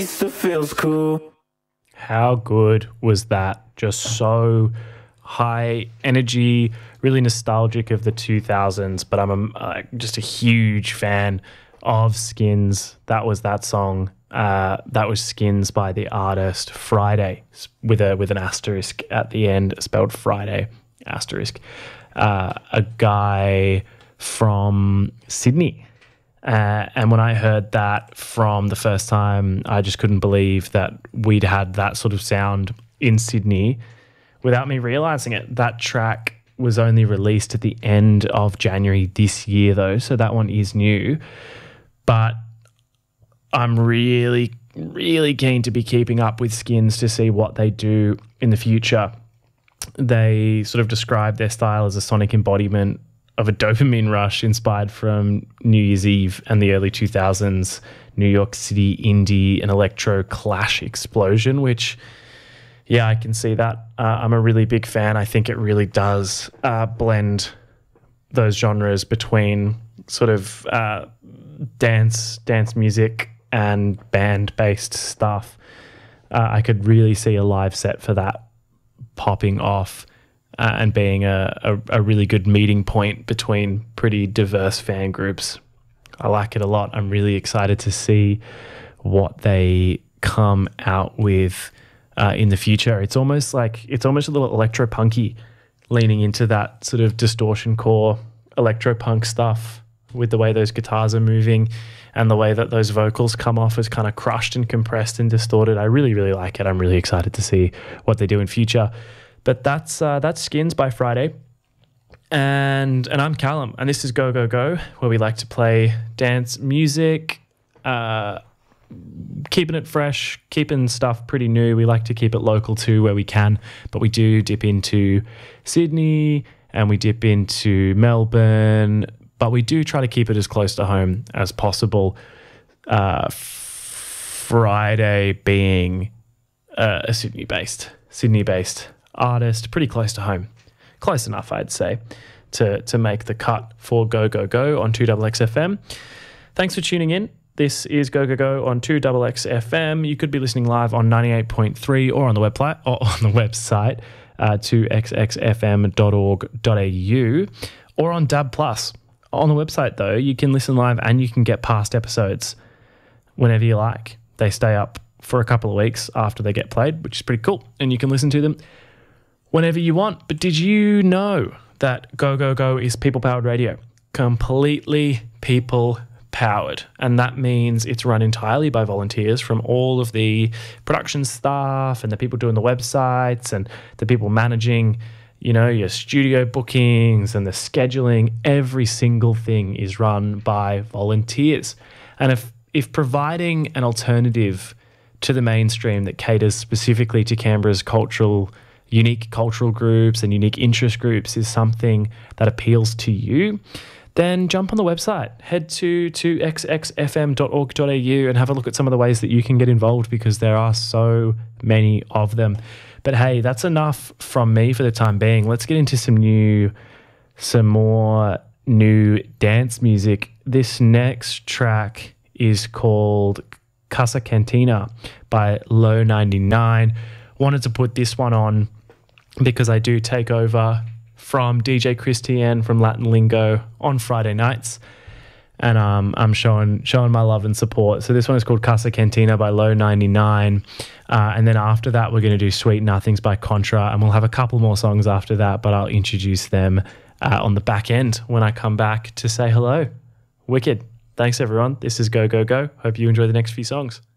It feels cool. How good was that? Just so high energy, really nostalgic of the 2000s, but I'm just a huge fan of Skins. That was that song. That was Skins by the artist Friday with an asterisk at the end, spelled Friday, asterisk. A guy from Sydney. And when I heard that from the first time, I just couldn't believe that we'd had that sort of sound in Sydney without me realising it. That track was only released at the end of January this year, though, so that one is new. But I'm really, really keen to be keeping up with Skins to see what they do in the future. They sort of describe their style as a sonic embodiment of a dopamine rush inspired from New Year's Eve and the early 2000s New York City indie and electro clash explosion, which, yeah, I can see that. I'm a really big fan. I think it really does blend those genres between sort of dance music and band-based stuff. I could really see a live set for that popping off and being a really good meeting point between pretty diverse fan groups. I like it a lot. I'm really excited to see what they come out with in the future. It's almost a little electro-punky, leaning into that sort of distortion core electro-punk stuff with the way those guitars are moving and the way that those vocals come off as kind of crushed and compressed and distorted. I really, really like it. I'm really excited to see what they do in future. But that's Skins by Friday. And I'm Callum, and this is Go Go Go, where we like to play dance music, keeping it fresh, keeping stuff pretty new. We like to keep it local too where we can, but we do dip into Sydney and we dip into Melbourne, but we do try to keep it as close to home as possible. Friday being a Sydney-based artist, pretty close to home. Close enough, I'd say, to make the cut for Go Go Go on 2XXFM. Thanks for tuning in. This is Go Go Go on 2XXFM. You could be listening live on 98.3 or on the website 2xxfm.org.au or on DAB+. On the website, though, you can listen live and you can get past episodes whenever you like. They stay up for a couple of weeks after they get played, which is pretty cool, and you can listen to them whenever you want. But did you know that Go Go Go is people-powered radio? Completely people-powered. And that means it's run entirely by volunteers from all of the production staff and the people doing the websites and the people managing, your studio bookings and the scheduling. Every single thing is run by volunteers. And if providing an alternative to the mainstream that caters specifically to Canberra's unique cultural groups and unique interest groups is something that appeals to you, then jump on the website, head to xxfm.org.au and have a look at some of the ways that you can get involved, because there are so many of them. But hey, that's enough from me for the time being. Let's get into some more new dance music. This next track is called Casa Cantina by Low 99. Wanted to put this one on because I do take over from DJ Christian from Latin Lingo on Friday nights, and I'm showing my love and support. So this one is called Casa Cantina by Low 99, and then after that we're going to do Sweet Nothings by Contra, and we'll have a couple more songs after that, but I'll introduce them on the back end when I come back to say hello. Wicked. Thanks everyone. This is Go Go Go. Hope you enjoy the next few songs.